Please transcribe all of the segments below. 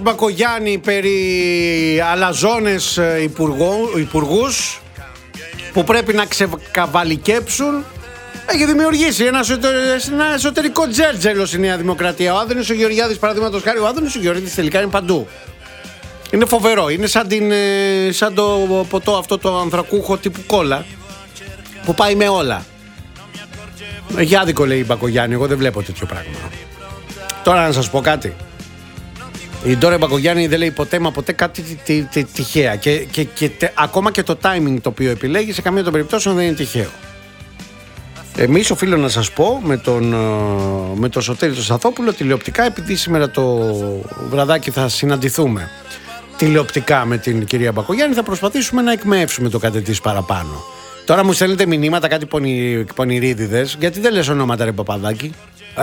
Μπακογιάννη περί αλαζόνες υπουργούς που πρέπει να ξεκαβαλικέψουν. Έχει δημιουργήσει ένα εσωτερικό τζέρτζελο στη Νέα Δημοκρατία. Ο Άδωνης ο Γεωργιάδης, παραδείγματος χάρη, ο Άδωνης ο Γεωργιάδης τελικά είναι παντού. Είναι φοβερό. Είναι σαν το ποτό αυτό το ανθρακούχο τύπου κόλλα που πάει με όλα. Έχει άδικο, λέει η Μπακογιάννη. Εγώ δεν βλέπω τέτοιο πράγμα. Τώρα να σας πω κάτι. Η Ντόρα Μπακογιάννη δεν λέει ποτέ μα ποτέ κάτι τυχαία. Ακόμα και το timing το οποίο επιλέγει σε καμία των περιπτώσεων δεν είναι τυχαίο. Εμείς οφείλω να σας πω με τον Σωτήρη τον Σταθόπουλο τηλεοπτικά, επειδή σήμερα το βραδάκι θα συναντηθούμε τηλεοπτικά με την κυρία Μπακογιάννη, θα προσπαθήσουμε να εκμεύσουμε το κάτι της παραπάνω. Τώρα μου στέλνετε μηνύματα κάτι πονηρίδιδες. Γιατί δεν λες ονόματα, ρε Παπαδάκη?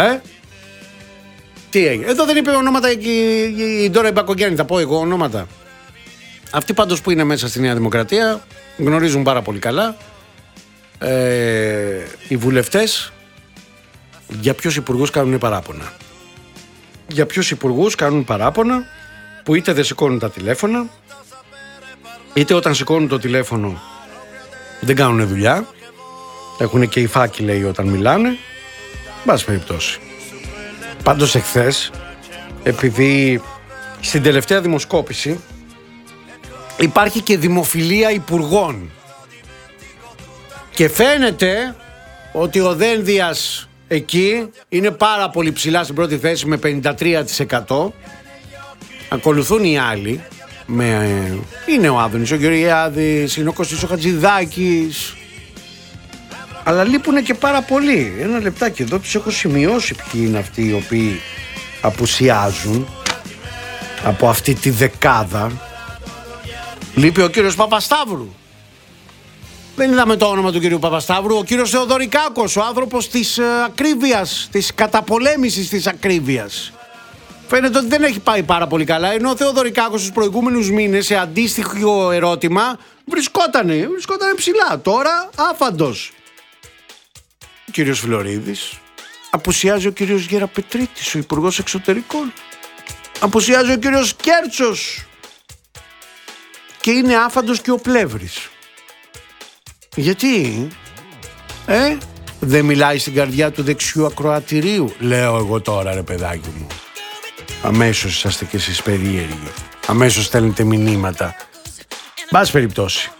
Τι έγινε? Εδώ δεν είπε ονόματα η Ντόρα Μπακογιάννη. Θα πω εγώ ονόματα. Αυτοί πάντως που είναι μέσα στη Νέα Δημοκρατία γνωρίζουν πάρα πολύ καλά. Οι βουλευτές για ποιους υπουργούς κάνουν παράπονα. Για ποιους υπουργούς κάνουν παράπονα που είτε δεν σηκώνουν τα τηλέφωνα, είτε όταν σηκώνουν το τηλέφωνο δεν κάνουν δουλειά. Έχουν και οι φάκοι, λέει, όταν μιλάνε. Μπας περιπτώσει. Πάντως εχθές, επειδή στην τελευταία δημοσκόπηση υπάρχει και δημοφιλία υπουργών και φαίνεται ότι ο Δένδιας εκεί είναι πάρα πολύ ψηλά στην πρώτη θέση με 53%. Ακολουθούν οι άλλοι. Είναι ο Άδωνης ο Γεωργιάδης, είναι ο Κωστής ο Χατζηδάκης. Αλλά λείπουν και πάρα πολλοί. Ένα λεπτάκι εδώ τους έχω σημειώσει ποιοι είναι αυτοί οι οποίοι απουσιάζουν από αυτή τη δεκάδα. Λείπει ο κύριος Παπασταύρου. Δεν είδαμε το όνομα του κύριου Παπασταύρου. Ο κύριος Θεοδωρικάκος, ο άνθρωπος της ακρίβειας, της καταπολέμησης της ακρίβειας. Φαίνεται ότι δεν έχει πάει πάρα πολύ καλά. Ενώ ο Θεοδωρικάκος στους προηγούμενους μήνες σε αντίστοιχο ερώτημα βρισκότανε ψηλά. Τώρα άφαντος. Ο κύριος Φλωρίδης. Απουσιάζει ο κύριος Γεραπετρίτης, ο Υπουργός Εξωτερικών. Απουσιάζει ο κύριος Κέρτσος. Και είναι άφαντος και ο Πλεύρης. Γιατί δεν μιλάει στην καρδιά του δεξιού ακροατηρίου? Λέω εγώ τώρα, ρε παιδάκι μου. Αμέσως είσαστε και εσείς περίεργοι. Αμέσως στέλνετε μηνύματα. Μπας περιπτώσει.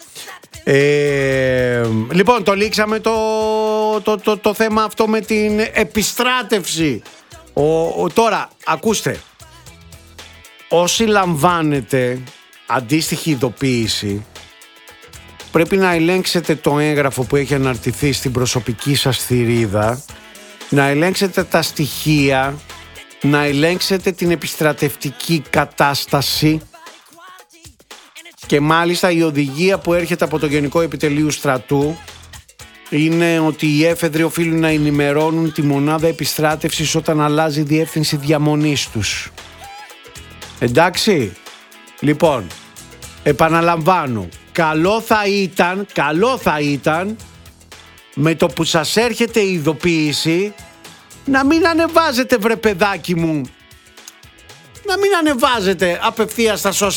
Λοιπόν, το λήξαμε το θέμα αυτό με την επιστράτευση. Τώρα, ακούστε. Όσοι λαμβάνετε αντίστοιχη ειδοποίηση, πρέπει να ελέγξετε το έγγραφο που έχει αναρτηθεί στην προσωπική σας θηρίδα, να ελέγξετε τα στοιχεία, να ελέγξετε την επιστρατευτική κατάσταση και μάλιστα η οδηγία που έρχεται από το Γενικό Επιτελείο Στρατού είναι ότι οι έφεδροι οφείλουν να ενημερώνουν τη μονάδα επιστράτευσης όταν αλλάζει διεύθυνση διαμονής τους. Εντάξει? Λοιπόν, επαναλαμβάνω, καλό θα ήταν με το που σας έρχεται η ειδοποίηση να μην ανεβάζετε, βρε παιδάκι μου, να μην ανεβάζετε απευθείας στα social